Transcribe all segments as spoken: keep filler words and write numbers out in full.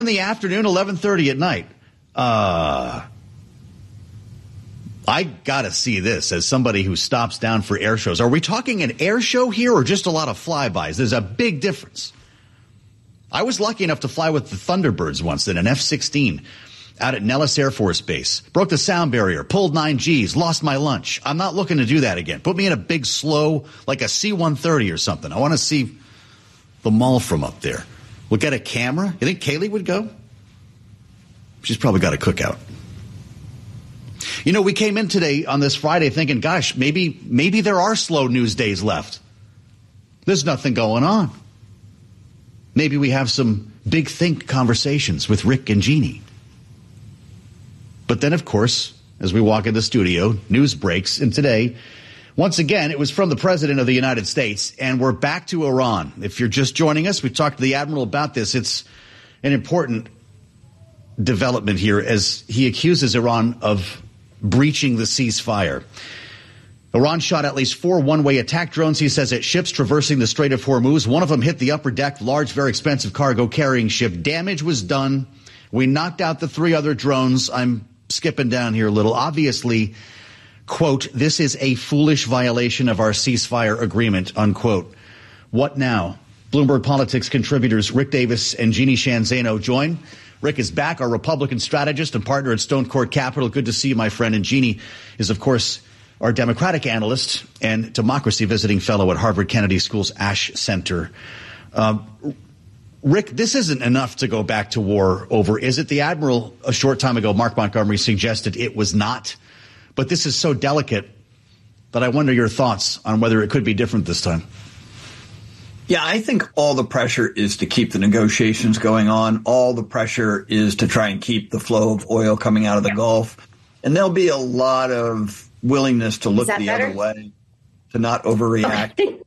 in the afternoon, eleven thirty at night. Uh, I got to see this as somebody who stops down for air shows. Are we talking an air show here or just a lot of flybys? There's a big difference. I was lucky enough to fly with the Thunderbirds once in an F sixteen out at Nellis Air Force Base. Broke the sound barrier, pulled nine Gs, lost my lunch. I'm not looking to do that again. Put me in a big, slow, like a C one thirty or something. I want to see the mall from up there. We'll get a camera. You think Kaylee would go? She's probably got a cookout. You know, we came in today on this Friday thinking, gosh, maybe maybe there are slow news days left. There's nothing going on. Maybe we have some big think conversations with Rick and Jeannie. But then, of course, as we walk in the studio, news breaks. And today, once again, it was from the President of the United States. And we're back to Iran. If you're just joining us, we talked to the Admiral about this. It's an important development here as he accuses Iran of breaching the ceasefire. Iran shot at least four one-way attack drones, he says, at ships traversing the Strait of Hormuz. One of them hit the upper deck, large, very expensive cargo-carrying ship. Damage was done. We knocked out the three other drones. I'm skipping down here a little. Obviously, quote, this is a foolish violation of our ceasefire agreement, unquote. What now? Bloomberg Politics contributors Rick Davis and Jeannie Sheehan Zaino join. Rick is back, our Republican strategist and partner at Stone Court Capital. Good to see you, my friend. And Jeannie is, of course, our Democratic analyst and democracy visiting fellow at Harvard Kennedy School's Ash Center. Um, Rick, this isn't enough to go back to war over, is it? The Admiral, a short time ago, Mark Montgomery, suggested it was not. But this is so delicate that I wonder your thoughts on whether it could be different this time. Yeah, I think all the pressure is to keep the negotiations going on. All the pressure is to try and keep the flow of oil coming out of the yeah. Gulf. And there'll be a lot of willingness to look the better? other way, to not overreact.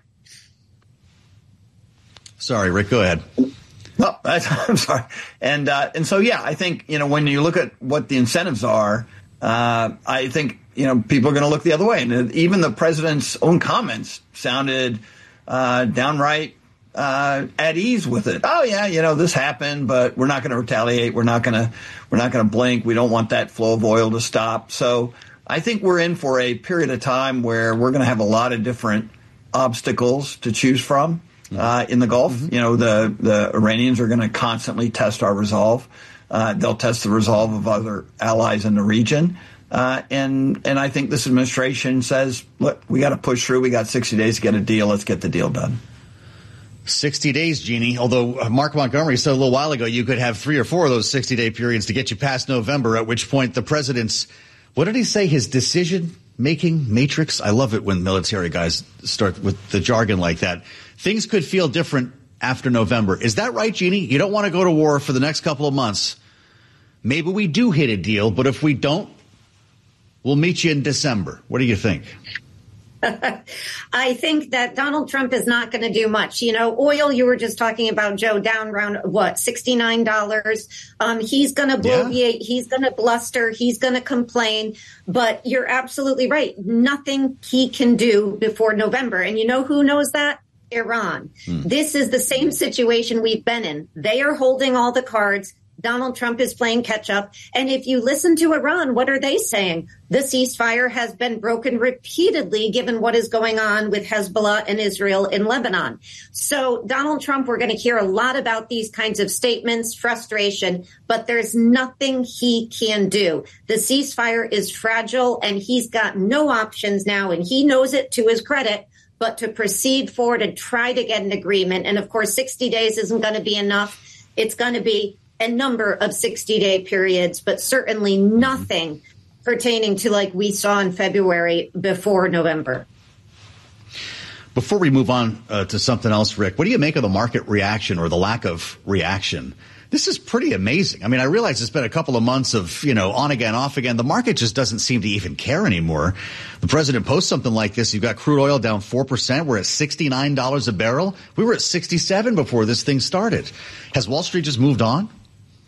Sorry, Rick, go ahead. No, I'm sorry. And uh, and so, yeah, I think, you know, when you look at what the incentives are, uh, I think, you know, people are going to look the other way. And even the president's own comments sounded uh, downright uh, at ease with it. Oh, yeah, you know, this happened, but we're not going to retaliate. We're not going to we're not going to blink. We don't want that flow of oil to stop. So I think we're in for a period of time where we're going to have a lot of different obstacles to choose from uh, in the Gulf. Mm-hmm. You know, the, the Iranians are going to constantly test our resolve. Uh, they'll test the resolve of other allies in the region. Uh, and and I think this administration says, look, we got to push through. We got sixty days to get a deal. Let's get the deal done. sixty days, Jeannie. Although Mark Montgomery said a little while ago you could have three or four of those sixty-day periods to get you past November, at which point the president's, what did he say, his decision-making matrix? I love it when military guys start with the jargon like that. Things could feel different after November. Is that right, Jeannie? You don't want to go to war for the next couple of months. Maybe we do hit a deal, but if we don't, we'll meet you in December. What do you think? I think that Donald Trump is not going to do much. You know, oil, you were just talking about, Joe, down around, what, sixty-nine dollars. Um, he's going to bloviate. Yeah. He's going to bluster. He's going to complain. But you're absolutely right. Nothing he can do before November. And you know who knows that? Iran. Hmm. This is the same situation we've been in. They are holding all the cards. Donald Trump is playing catch up. And if you listen to Iran, what are they saying? The ceasefire has been broken repeatedly, given what is going on with Hezbollah and Israel in Lebanon. So Donald Trump, we're going to hear a lot about these kinds of statements, frustration, but there's nothing he can do. The ceasefire is fragile and he's got no options now. And he knows it to his credit, but to proceed forward and try to get an agreement. And of course, sixty days isn't going to be enough. It's going to be a number of sixty-day periods, but certainly nothing pertaining to like we saw in February before November. Before we move on uh, to something else, Rick, what do you make of the market reaction or the lack of reaction? This is pretty amazing. I mean, I realize it's been a couple of months of, you know, on again, off again. The market just doesn't seem to even care anymore. The president posts something like this. You've got crude oil down four percent. We're at sixty-nine dollars a barrel. We were at sixty-seven before this thing started. Has Wall Street just moved on?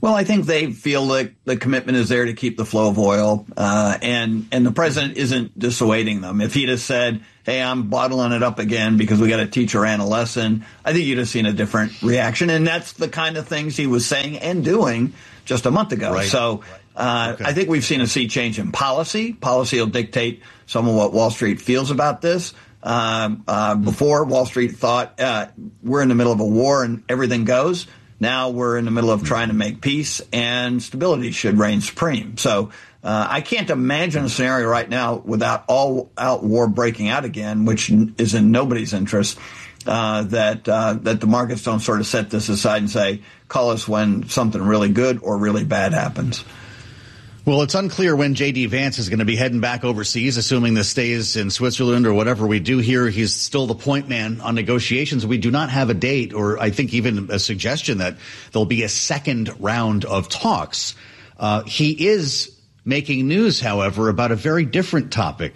Well, I think they feel like the commitment is there to keep the flow of oil, uh, and and the president isn't dissuading them. If he'd have said, hey, I'm bottling it up again because we got to teach Iran a lesson, I think you'd have seen a different reaction. And that's the kind of things he was saying and doing just a month ago. Right. So uh, okay. I think we've seen a sea change in policy. Policy will dictate some of what Wall Street feels about this. Uh, uh, before, Wall Street thought uh, we're in the middle of a war and everything goes. Now we're in the middle of trying to make peace, and stability should reign supreme. So uh, I can't imagine a scenario right now without all-out war breaking out again, which is in nobody's interest, uh, that uh, that the markets don't sort of set this aside and say, call us when something really good or really bad happens. Well, it's unclear when J D. Vance is going to be heading back overseas, assuming this stays in Switzerland or whatever we do here. He's still the point man on negotiations. We do not have a date, or I think even a suggestion that there'll be a second round of talks. Uh, he is making news, however, about a very different topic.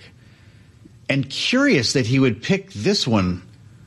And curious that he would pick this one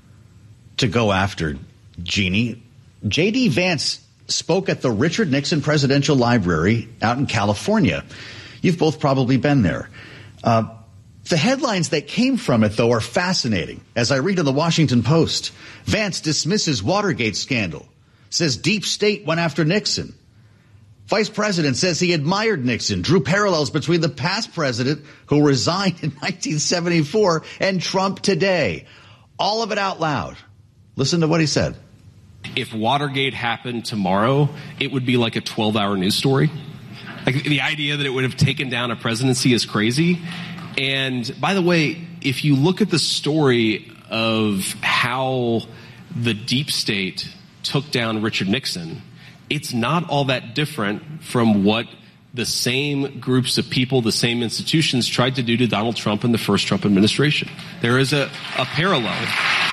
to go after, Jeannie. J D. Vance spoke at the Richard Nixon Presidential Library out in California. You've both probably been there. Uh, the headlines that came from it, though, are fascinating. As I read in the Washington Post, Vance dismisses Watergate scandal, says deep state went after Nixon. Vice President says he admired Nixon, drew parallels between the past president who resigned in nineteen seventy-four and Trump today. All of it out loud. Listen to what he said. If Watergate happened tomorrow, it would be like a twelve-hour news story. Like, the idea that it would have taken down a presidency is crazy. And by the way, if you look at the story of how the deep state took down Richard Nixon, it's not all that different from what the same groups of people, the same institutions tried to do to Donald Trump in the first Trump administration. There is a, a parallel.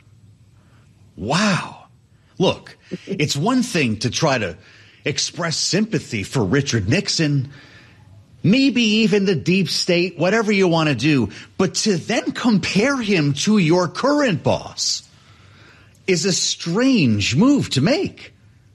Wow. Look, it's one thing to try to express sympathy for Richard Nixon, maybe even the deep state, whatever you want to do, but to then compare him to your current boss is a strange move to make.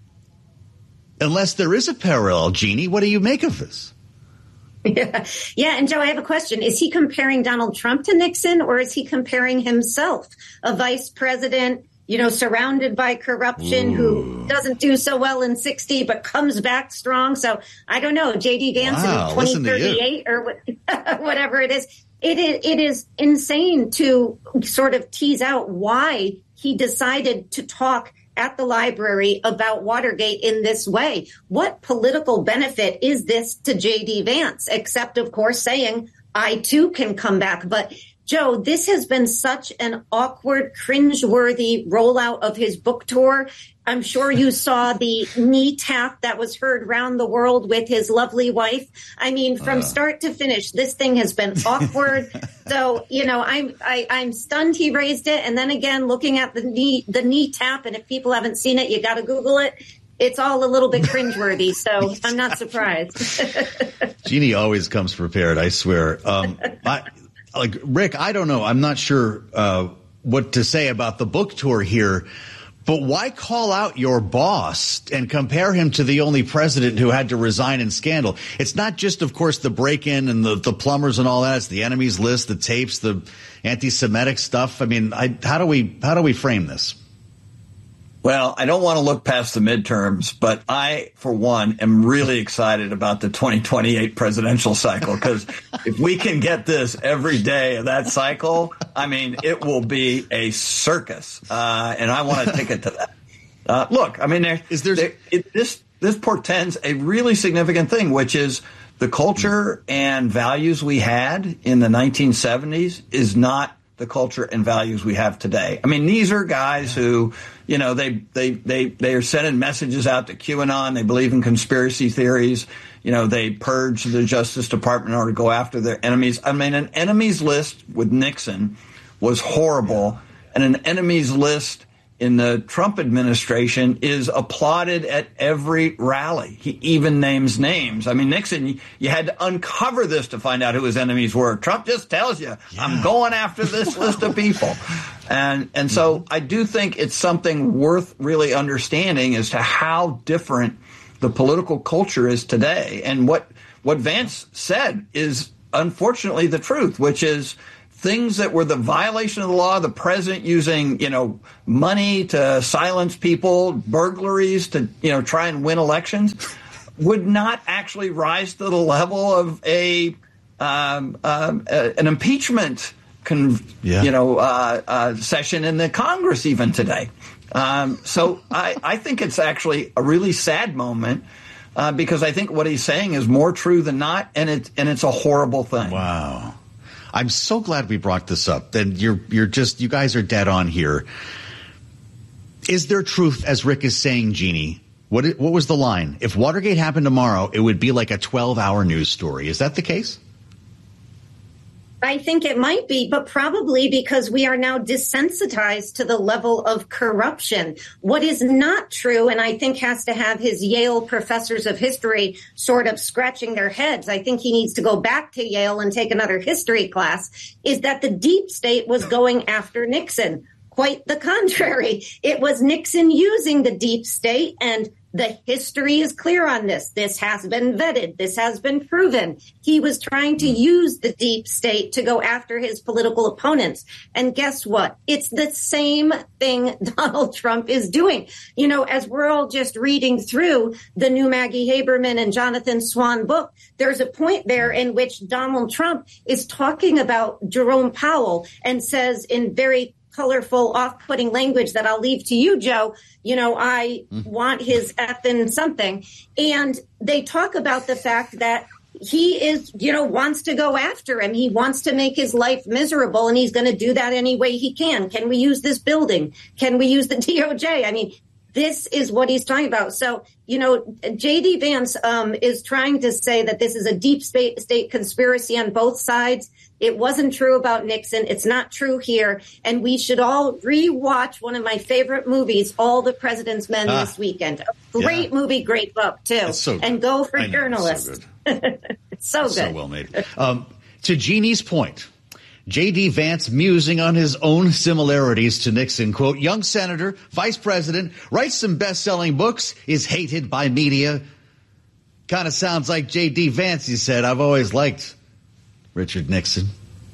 Unless there is a parallel, Jeannie, what do you make of this? Yeah. yeah, and Joe, I have a question. Is he comparing Donald Trump to Nixon, or is he comparing himself, a vice president, you know, surrounded by corruption, Ooh. who doesn't do so well in sixty, but comes back strong? So I don't know, J D. Vance wow, in twenty thirty-eight or what, whatever it is. It is, it is insane to sort of tease out why he decided to talk at the library about Watergate in this way. What political benefit is this to J D. Vance, except, of course, saying, I too can come back? But Joe, this has been such an awkward, cringeworthy rollout of his book tour. I'm sure you saw the knee tap that was heard round the world with his lovely wife. I mean, from uh. start to finish, this thing has been awkward. So, you know, I'm I, I'm stunned he raised it. And then again, looking at the knee the knee tap, and if people haven't seen it, you got to Google it. It's all a little bit cringeworthy, so I'm not surprised. Jeannie always comes prepared, I swear. Um, I, Like, Rick, I don't know. I'm not sure uh, what to say about the book tour here, but why call out your boss and compare him to the only president who had to resign in scandal? It's not just, of course, the break-in and the, the plumbers and all that. It's the enemies list, the tapes, the anti-Semitic stuff. I mean, I, how do we how do we frame this? Well, I don't want to look past the midterms, but I, for one, am really excited about the twenty twenty-eight presidential cycle, because if we can get this every day of that cycle, I mean, it will be a circus, uh, and I want a ticket to that. Uh, look, I mean, there, is there, there it, this this portends a really significant thing, which is the culture and values we had in the nineteen seventies is not the culture and values we have today. I mean, these are guys who, you know, they they they they are sending messages out to QAnon. They believe in conspiracy theories. You know, they purge the Justice Department in order to go after their enemies. I mean, an enemies list with Nixon was horrible, and an enemies list in the Trump administration is applauded at every rally. He even names names. I mean, Nixon, you had to uncover this to find out who his enemies were. Trump just tells you, yeah. I'm going after this list of people. And and so I do think it's something worth really understanding as to how different the political culture is today. And what what Vance said is unfortunately the truth, which is things that were the violation of the law, the president using, you know, money to silence people, burglaries to, you know, try and win elections, would not actually rise to the level of a um, um, uh, an impeachment, con- yeah. you know, uh, uh, session in the Congress even today. Um, so I, I think it's actually a really sad moment uh, because I think what he's saying is more true than not, and it's and it's a horrible thing. Wow. I'm so glad we brought this up. And you're you're just you guys are dead on here. Is there truth, as Rick is saying, Jeannie? What what was the line? If Watergate happened tomorrow, it would be like a twelve-hour news story. Is that the case? I think it might be, but probably because we are now desensitized to the level of corruption. What is not true, and I think has to have his Yale professors of history sort of scratching their heads, I think he needs to go back to Yale and take another history class, is that the deep state was going after Nixon. Quite the contrary. It was Nixon using the deep state, and the history is clear on this. This has been vetted. This has been proven. He was trying to use the deep state to go after his political opponents. And guess what? It's the same thing Donald Trump is doing. You know, as we're all just reading through the new Maggie Haberman and Jonathan Swan book, there's a point there in which Donald Trump is talking about Jerome Powell and says in very colorful, off-putting language that I'll leave to you, Joe. You know, I mm. want his effing something. And they talk about the fact that he is, you know, wants to go after him. He wants to make his life miserable, and he's going to do that any way he can. Can we use this building? Can we use the D O J? I mean, this is what he's talking about. So, you know, J D. Vance um, is trying to say that this is a deep state, state conspiracy on both sides. It wasn't true about Nixon. It's not true here. And we should all rewatch one of my favorite movies, All the President's Men, ah, this weekend. A great yeah. movie, great book, too. So and go for I know, journalists. It's so good. It's so it's good. So well made. Um, to Jeannie's point, J D. Vance musing on his own similarities to Nixon. Quote, young senator, vice president, writes some best-selling books, is hated by media. Kind of sounds like J D. Vance, he said. I've always liked Richard Nixon.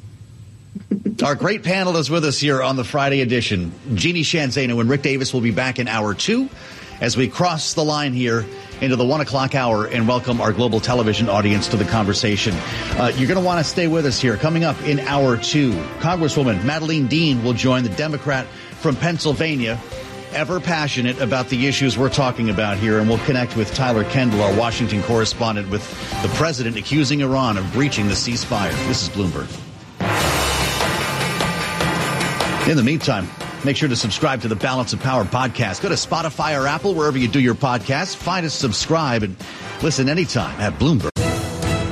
Our great panel is with us here on the Friday edition. Jeannie Sheehan Zaino and Rick Davis will be back in hour two as we cross the line here into the one o'clock hour and welcome our global television audience to the conversation. Uh, you're going to want to stay with us here. Coming up in hour two, Congresswoman Madeleine Dean will join the Democrat from Pennsylvania, ever passionate about the issues we're talking about here, and we'll connect with Tyler Kendall, our Washington correspondent, with the president accusing Iran of breaching the ceasefire. This is Bloomberg. In the meantime, make sure to subscribe to the Balance of Power podcast. Go to Spotify or Apple, wherever you do your podcasts. Find us, subscribe, and listen anytime at Bloomberg.